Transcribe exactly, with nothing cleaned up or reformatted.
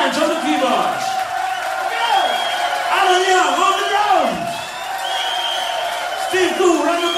Hines on the keyboards. Alan Young on the drums. Steve Gould on the